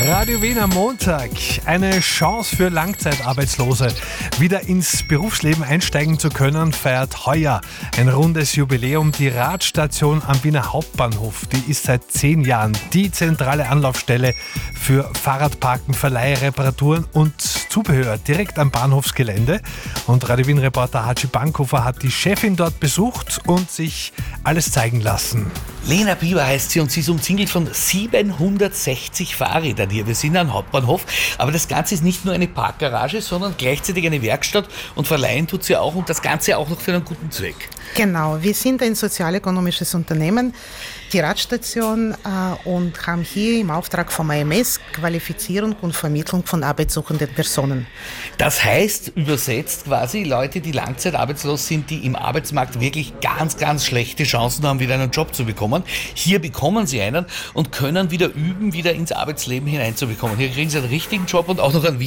Radio Wien am Montag. Eine Chance für Langzeitarbeitslose, wieder ins Berufsleben einsteigen zu können, feiert heuer ein rundes Jubiläum. Die Radstation am Wiener Hauptbahnhof, die ist seit 10 Jahren die zentrale Anlaufstelle für Fahrradparken, Verleih, Reparaturen und Zubehör direkt am Bahnhofsgelände. Und Radio Wien-Reporter Hatschi Bankhofer hat die Chefin dort besucht und sich alles zeigen lassen. Lena Bieber heißt sie und sie ist umzingelt von 760 Fahrrädern hier. Wir sind am Hauptbahnhof, aber das Ganze ist nicht nur eine Parkgarage, sondern gleichzeitig eine Werkstatt und verleihen tut sie auch und das Ganze auch noch für einen guten Zweck. Genau, wir sind ein sozialökonomisches Unternehmen, die Radstation, und haben hier im Auftrag vom AMS Qualifizierung und Vermittlung von arbeitssuchenden Personen. Das heißt, übersetzt quasi Leute, die langzeitarbeitslos sind, die im Arbeitsmarkt wirklich ganz, ganz schlechte Chancen haben, wieder einen Job zu bekommen. Hier bekommen sie einen und können wieder üben, wieder ins Arbeitsleben hineinzubekommen. Hier kriegen sie einen richtigen Job und auch noch einen